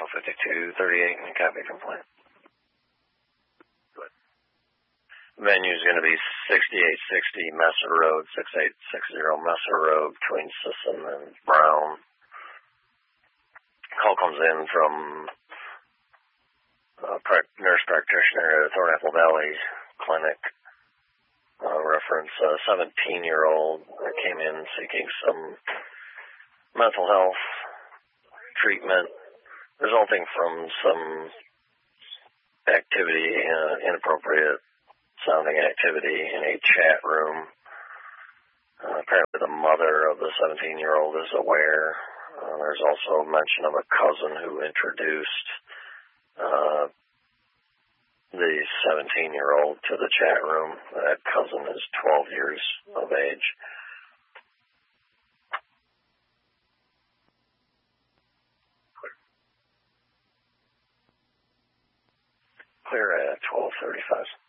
Alpha 5238 and copy complaint. Venue is going to be 6860 Messer Road, 6860 Messer Road, between Sisson and Brown. Call comes in from nurse practitioner at Thornapple Valley Clinic. Reference a 17-year-old came in seeking some mental health treatment resulting from some activity, inappropriate sounding activity in a chat room. Apparently the mother of the 17-year-old is aware. There's also mention of a cousin who introduced the 17-year-old to the chat room. That cousin is 12 years of age. Clear at 12:35.